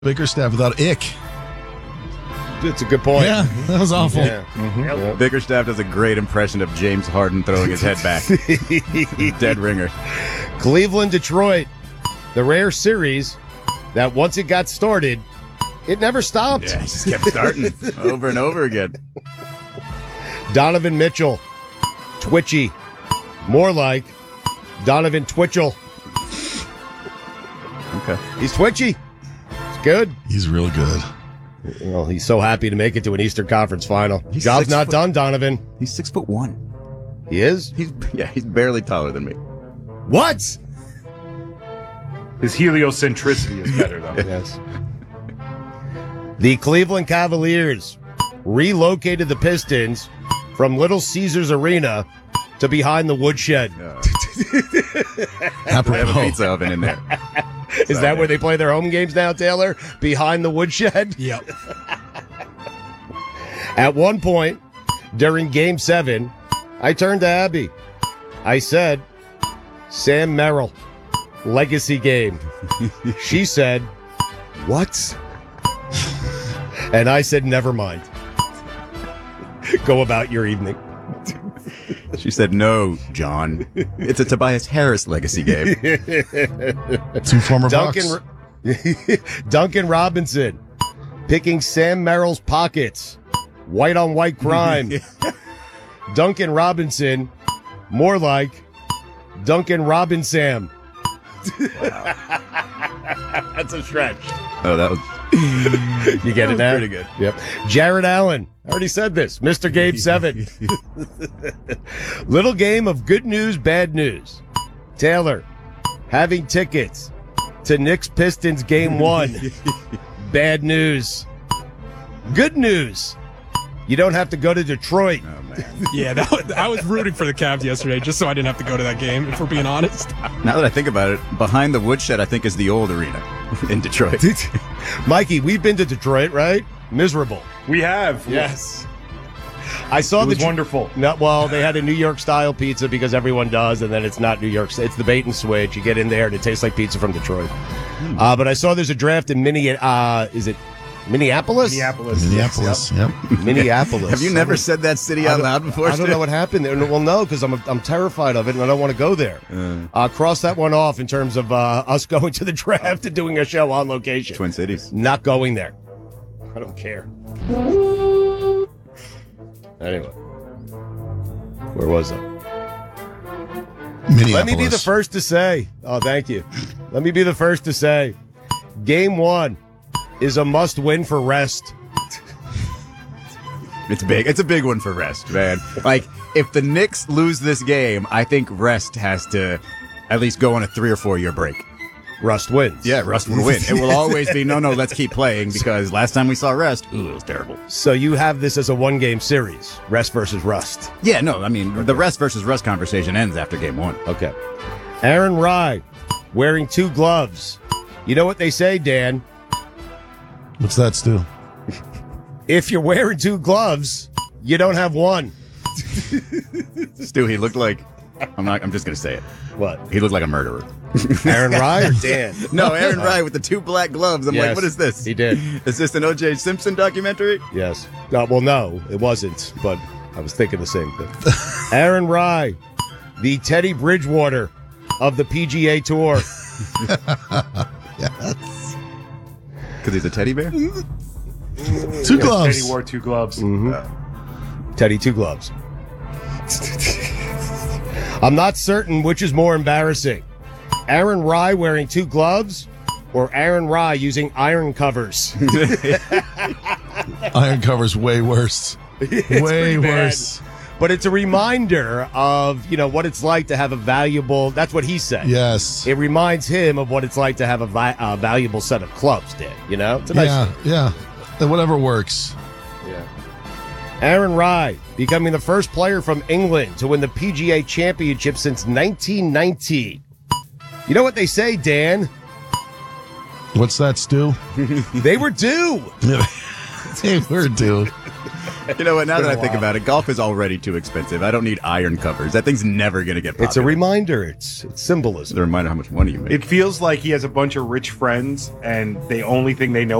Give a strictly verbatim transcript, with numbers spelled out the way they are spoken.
Bickerstaff without ick. It's a good point. Yeah, that was awful. Yeah. Mm-hmm. Yep. Bickerstaff does a great impression of James Harden throwing his head back. Dead ringer. Cleveland, Detroit. The rare series that once it got started, it never stopped. Yeah, he just kept starting over and over again. Donovan Mitchell. Twitchy. More like Donovan Twitchell. Okay. He's twitchy. It's good. He's real good. Well, he's so happy to make it to an Eastern Conference final. He's Job's not foot- done, Donovan. He's six foot one. He is? He's yeah, he's barely taller than me. What? His heliocentricity is better, though. Yes. The Cleveland Cavaliers relocated the Pistons from Little Caesars Arena to behind the woodshed. Uh, I have a Apropos. pizza oven in there. Is that where they play their home games now, Taylor? Behind the woodshed? Yep. At one point during Game seven, I turned to Abby. I said, Sam Merrill, legacy game. She said, what? And I said, never mind. Go about your evening. She said, no, John. It's a Tobias Harris legacy game. Two former Duncan, Bucks. Duncan Robinson picking Sam Merrill's pockets. White on white crime. Duncan Robinson, more like Duncan Robinson. That's a stretch. Oh, that was You get that it now? pretty good. Yep. Jared Allen. I already said this. Mister Game seven. Little game of good news, bad news. Taylor, having tickets to Knicks Pistons game one. Bad news. Good news. You don't have to go to Detroit. Oh, man. Yeah, that was, I was rooting for the Cavs yesterday just so I didn't have to go to that game, if we're being honest. Now that I think about it, behind the woodshed, I think, is the old arena in Detroit. Mikey, we've been to Detroit, right? Miserable. We have. Yes. I saw It was the wonderful. No, well, they had a New York style pizza because everyone does, and then it's not New York. It's the bait and switch. You get in there and it tastes like pizza from Detroit. Hmm. Uh, but I saw there's a draft in Minne. Uh, is it Minneapolis? Minneapolis. Minneapolis. Yep. Minneapolis. Have you never said that city I out don't- loud before? I don't know what happened there. Well, no, because I'm I'm terrified of it and I don't want to go there. Uh, Uh, cross that one off in terms of uh, us going to the draft and doing a show on location. Twin Cities. Not going there. I don't care. Anyway, where was I? Minneapolis. Let me be the first to say. Oh, thank you. Let me be the first to say. Game one is a must-win for rest. It's big. It's a big one for rest, man. Like, if the Knicks lose this game, I think rest has to at least go on a three or four year break. Rust wins. Yeah, rest will win. It will always be, no, no, let's keep playing because last time we saw rest, ooh, it was terrible. So you have this as a one-game series, rest versus rust. Yeah, no, I mean, the rest versus rest conversation ends after game one. Okay. Aaron Rye wearing two gloves. You know what they say, Dan? What's that, Stu? If you're wearing two gloves, you don't have one. Stu, he looked like, I'm not, I'm just going to say it. What? He looked like a murderer. Aaron Rye or Dan? No, Aaron Rye with the two black gloves. I'm Yes, like, what is this? he did. Is this an O J Simpson documentary? Yes. No, well, no, it wasn't, but I was thinking the same thing. Aaron Rye, the Teddy Bridgewater of the P G A Tour. Yes. Because he's a teddy bear? Two Yes, gloves. Teddy wore two gloves. Teddy Two Gloves. I'm not certain which is more embarrassing. Aaron Rye wearing two gloves or Aaron Rye using iron covers. Iron cover's way worse. It's way pretty bad. worse. But it's a reminder of, you know, what it's like to have a valuable, that's what he said. Yes. It reminds him of what it's like to have a, vi- a valuable set of clubs, Dan. You know? It's a nice Yeah, yeah. Whatever works. Yeah. Aaron Rye becoming the first player from England to win the P G A Championship since nineteen nineteen. You know what they say, Dan? What's that, Stu? They were due. Hey, we're due. You know what? Now Been that a I think while. about it, golf is already too expensive. I don't need iron covers. That thing's never going to get popular. It's a reminder. It's, it's It's symbolism. a reminder how much money you make. It feels like he has a bunch of rich friends, and the only thing they know